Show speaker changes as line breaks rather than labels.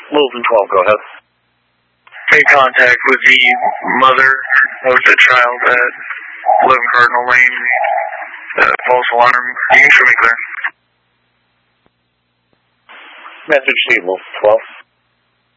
Littleton 12, go ahead.
Made contact with the mother of the child at 11 Cardinal Lane. False alarm. You can show me clear.
Message to Littleton 12.